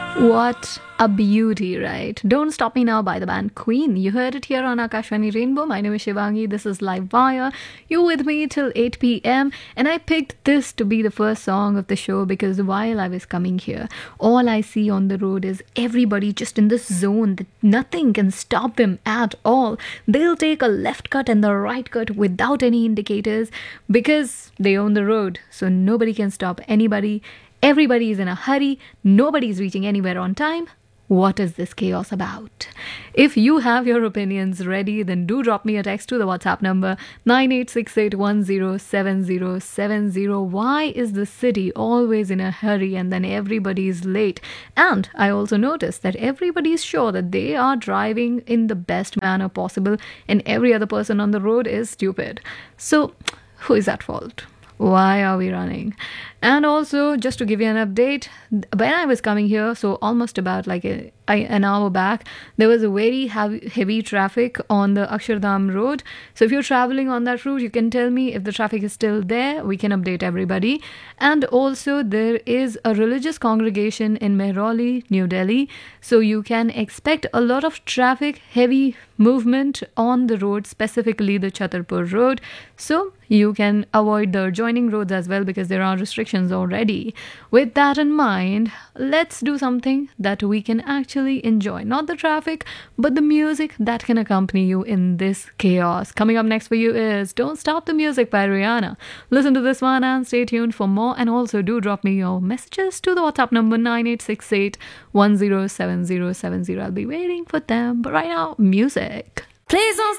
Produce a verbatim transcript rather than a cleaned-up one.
What a beauty, right? Don't Stop Me Now by the band Queen. You heard it here on Akashvani Rainbow. My name is Shivangi. This is Live Wire. You with me till eight p.m. And I picked this to be the first song of the show because while I was coming here, all I see on the road is everybody just in this zone that nothing can stop them at all. They'll take a left cut and the right cut without any indicators because they own the road. So nobody can stop anybody. Everybody is in a hurry. Nobody's reaching anywhere on time. What is this chaos about? If you have your opinions ready, then do drop me a text to the WhatsApp number nine eight six eight one zero seven zero seven zero. Why is the city always in a hurry and then everybody is late? And I also noticed that everybody is sure that they are driving in the best manner possible and every other person on the road is stupid. So, who is at fault? Why are we running? And also, just to give you an update, when I was coming here, so almost about like a, I, an hour back, there was a very heavy, heavy traffic on the Akshardham road. So if you're traveling on that route, you can tell me if the traffic is still there. We can update everybody. And also, there is a religious congregation in Mehrauli, New Delhi. So you can expect a lot of traffic, heavy movement on the road, specifically the Chhatarpur road. So you can avoid the adjoining roads as well because there are restrictions already. With that in mind, let's do something that we can actually enjoy. Not the traffic, but the music that can accompany you in this chaos. Coming up next for you is Don't Stop the Music by Rihanna. Listen to this one and stay tuned for more. And also do drop me your messages to the WhatsApp number nine eight six eight one zero seven zero seven zero. I'll be waiting for them. But right now, music. Please don't